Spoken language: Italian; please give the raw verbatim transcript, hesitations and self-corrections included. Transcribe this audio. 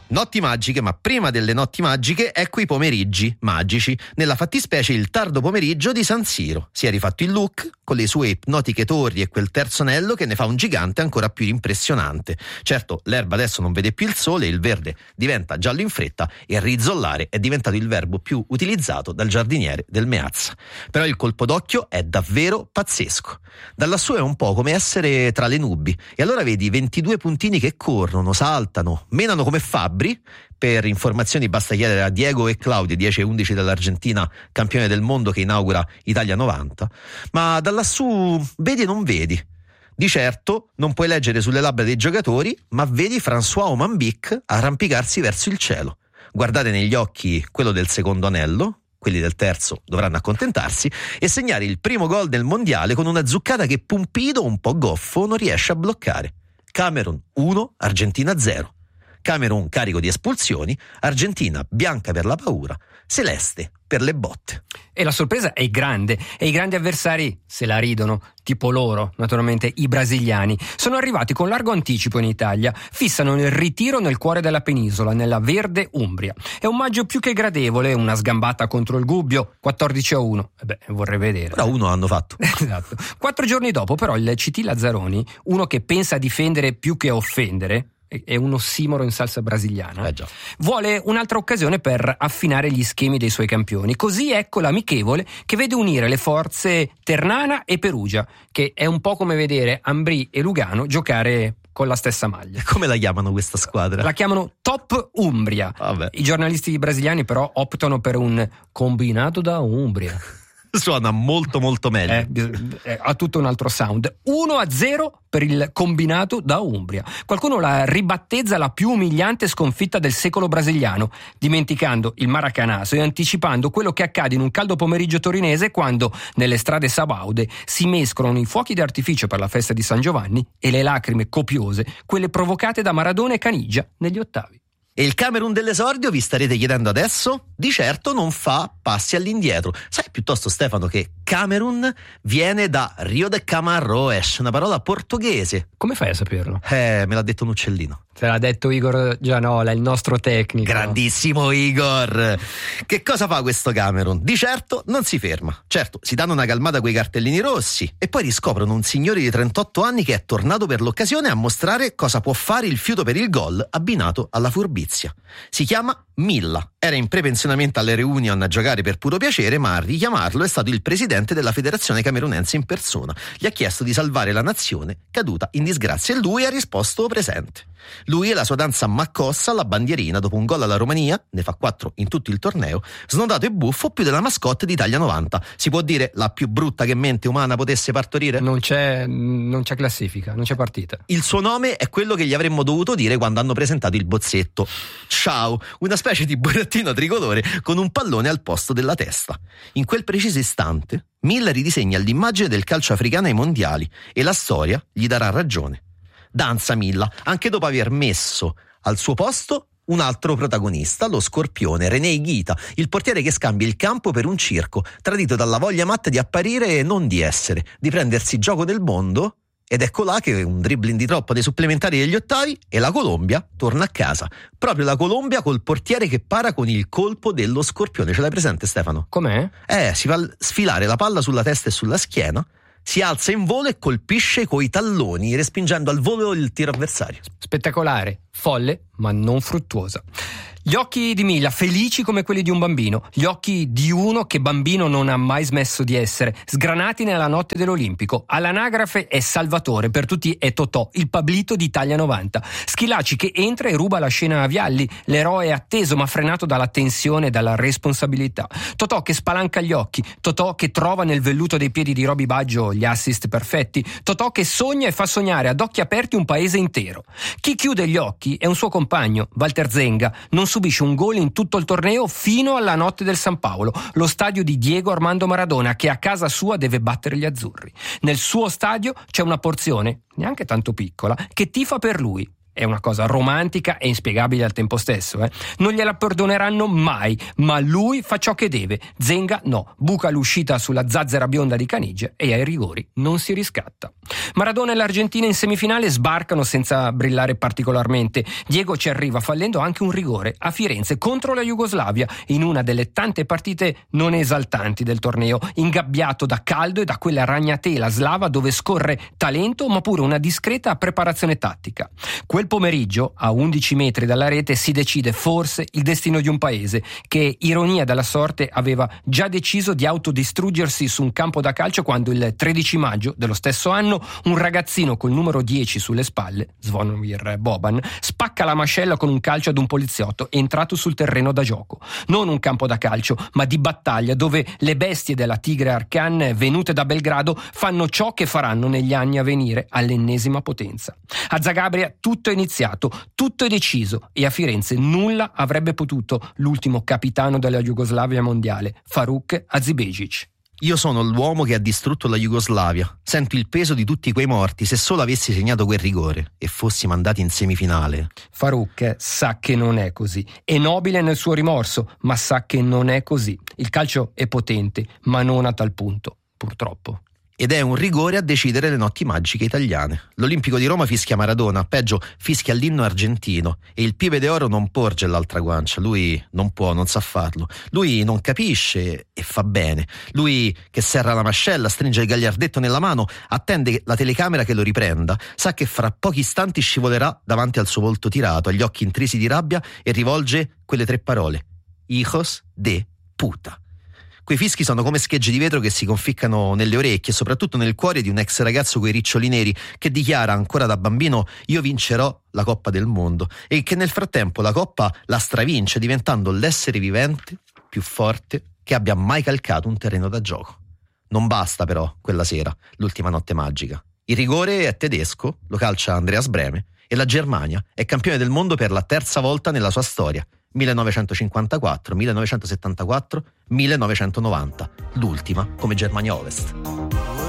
Notti magiche, ma prima delle notti magiche ecco i pomeriggi magici, nella fattispecie il tardo pomeriggio di San Siro. Si è rifatto il look con le sue ipnotiche torri e quel terzo anello che ne fa un gigante ancora più impressionante. Certo, l'erba adesso non vede più il sole, il verde diventa giallo in fretta e rizollare è diventato il verbo più utilizzato dal giardiniere del Meazza. Però il colpo d'occhio è davvero pazzesco. Da lassù è un po' come essere tra le nubi e allora vedi ventidue puntini che corrono, saltano, menano come fabbri. Per informazioni basta chiedere a Diego e Claudio, dieci e undici dell'Argentina, campione del mondo che inaugura Italia novanta. Ma da lassù vedi e non vedi. Di certo non puoi leggere sulle labbra dei giocatori, ma vedi François Omambic arrampicarsi verso il cielo. Guardate negli occhi quello del secondo anello, quelli del terzo dovranno accontentarsi, e segnare il primo gol del mondiale con una zuccata che Pumpido, un po' goffo, non riesce a bloccare. Camerun uno, Argentina zero. Camerun carico di espulsioni, Argentina bianca per la paura, celeste per le botte. E la sorpresa è grande e i grandi avversari se la ridono, tipo loro, naturalmente i brasiliani. Sono arrivati con largo anticipo in Italia, fissano il ritiro nel cuore della penisola, nella verde Umbria. È un maggio più che gradevole, una sgambata contro il Gubbio, quattordici a uno. Eh beh, vorrei vedere. Però uno hanno fatto. Esatto. Quattro giorni dopo però il C T Lazzaroni, uno che pensa a difendere più che a offendere, è un ossimoro in salsa brasiliana, eh già. vuole un'altra occasione per affinare gli schemi dei suoi campioni. Così ecco l'amichevole che vede unire le forze Ternana e Perugia, che è un po' come vedere Ambrì e Lugano giocare con la stessa maglia. Come la chiamano questa squadra? La chiamano Top Umbria. Vabbè. I giornalisti brasiliani però optano per un combinato da Umbria. Suona molto molto meglio. Eh, eh, ha tutto un altro sound. uno a zero per il combinato da Umbria. Qualcuno la ribattezza la più umiliante sconfitta del secolo brasiliano, dimenticando il Maracanazo e anticipando quello che accade in un caldo pomeriggio torinese quando nelle strade sabaude si mescolano i fuochi d'artificio per la festa di San Giovanni e le lacrime copiose, quelle provocate da Maradona e Caniggia negli ottavi. E il Camerun dell'esordio, vi starete chiedendo adesso? Di certo non fa passi all'indietro. Sai piuttosto, Stefano, che Camerun viene da Rio de Camarões, una parola portoghese. Come fai a saperlo? Eh, me l'ha detto un uccellino. Te l'ha detto Igor Gianola, il nostro tecnico. Grandissimo Igor! Che cosa fa questo Camerun? Di certo non si ferma. Certo, si danno una calmata coi cartellini rossi e poi riscoprono un signore di trentotto anni che è tornato per l'occasione a mostrare cosa può fare il fiuto per il gol abbinato alla furbizia. Si chiama Milla. Era in prepensionamento alle Reunion a giocare per puro piacere, ma a richiamarlo è stato il presidente della federazione camerunense in persona. Gli ha chiesto di salvare la nazione caduta in disgrazia e lui ha risposto presente. Lui e la sua danza maccossa alla bandierina dopo un gol alla Romania, ne fa quattro in tutto il torneo, snodato e buffo più della mascotte d'Italia novanta. Si può dire la più brutta che mente umana potesse partorire? Non c'è, non c'è classifica, non c'è partita. Il suo nome è quello che gli avremmo dovuto dire quando hanno presentato il bozzetto. Ciao, una specie di burattino tricolore con un pallone al posto della testa. In quel preciso istante, Milla ridisegna l'immagine del calcio africano ai mondiali e la storia gli darà ragione. Danza Milla, anche dopo aver messo al suo posto un altro protagonista, lo scorpione René Higuita, il portiere che scambia il campo per un circo, tradito dalla voglia matta di apparire e non di essere, di prendersi gioco del mondo. Ed ecco là che un dribbling di troppo dei supplementari degli ottavi e la Colombia torna a casa. Proprio la Colombia col portiere che para con il colpo dello scorpione. Ce l'hai presente, Stefano? Com'è? Eh, si fa sfilare la palla sulla testa e sulla schiena, si alza in volo e colpisce coi talloni, respingendo al volo il tiro avversario. Spettacolare, folle, ma non fruttuosa. Gli occhi di Milla, felici come quelli di un bambino, gli occhi di uno che bambino non ha mai smesso di essere, sgranati nella notte dell'Olimpico. All'anagrafe è Salvatore, per tutti è Totò, il Pablito d'Italia novanta. Schillaci che entra e ruba la scena a Vialli, l'eroe atteso ma frenato dalla tensione e dalla responsabilità. Totò che spalanca gli occhi, Totò che trova nel velluto dei piedi di Roby Baggio gli assist perfetti, Totò che sogna e fa sognare ad occhi aperti un paese intero. Chi chiude gli occhi è un suo compagno, Walter Zenga, non subisce un gol in tutto il torneo fino alla notte del San Paolo, lo stadio di Diego Armando Maradona che a casa sua deve battere gli azzurri. Nel suo stadio c'è una porzione, neanche tanto piccola, che tifa per lui. è una cosa romantica e inspiegabile al tempo stesso. Eh. Non gliela perdoneranno mai, ma lui fa ciò che deve. Zenga no, buca l'uscita sulla zazzera bionda di Caniggia e ai rigori non si riscatta. Maradona e l'Argentina in semifinale sbarcano senza brillare particolarmente. Diego ci arriva fallendo anche un rigore a Firenze contro la Jugoslavia in una delle tante partite non esaltanti del torneo, ingabbiato da caldo e da quella ragnatela slava dove scorre talento ma pure una discreta preparazione tattica. Quel pomeriggio, a undici metri dalla rete, si decide forse il destino di un paese che, ironia della sorte, aveva già deciso di autodistruggersi su un campo da calcio quando il tredici maggio dello stesso anno un ragazzino col numero dieci sulle spalle, Zvonimir Boban, spacca la mascella con un calcio ad un poliziotto entrato sul terreno da gioco. Non un campo da calcio, ma di battaglia dove le bestie della Tigre Arkan venute da Belgrado fanno ciò che faranno negli anni a venire all'ennesima potenza. A Zagabria tutto è iniziato, tutto è deciso e a Firenze nulla avrebbe potuto l'ultimo capitano della Jugoslavia mondiale, Faruk Hadzibegic. Io sono l'uomo che ha distrutto la Jugoslavia. Sento il peso di tutti quei morti. Se solo avessi segnato quel rigore e fossimo andati in semifinale. Faruk sa che non è così. È nobile nel suo rimorso, ma sa che non è così. Il calcio è potente, ma non a tal punto, purtroppo. Ed è un rigore a decidere le notti magiche italiane. L'Olimpico di Roma fischia Maradona, peggio fischia l'inno argentino e il pieve d'oro non porge l'altra guancia. Lui non può, non sa farlo. Lui non capisce e fa bene. Lui che serra la mascella, stringe il gagliardetto nella mano, attende la telecamera che lo riprenda, sa che fra pochi istanti scivolerà davanti al suo volto tirato, agli occhi intrisi di rabbia e rivolge quelle tre parole: hijos de puta. Quei fischi sono come schegge di vetro che si conficcano nelle orecchie e soprattutto nel cuore di un ex ragazzo coi riccioli neri che dichiara ancora da bambino: io vincerò la Coppa del Mondo, e che nel frattempo la Coppa la stravince diventando l'essere vivente più forte che abbia mai calcato un terreno da gioco. Non basta però quella sera, l'ultima notte magica. Il rigore è tedesco, lo calcia Andreas Brehme e la Germania è campione del mondo per la terza volta nella sua storia. millenovecentocinquantaquattro, millenovecentosettantaquattro, millenovecentonovanta, l'ultima come Germania Ovest.